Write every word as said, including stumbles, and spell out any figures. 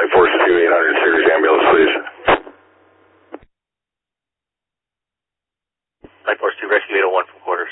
Light Force two eight hundred series ambulance, please. Light Force two, rescue eight oh one from quarters.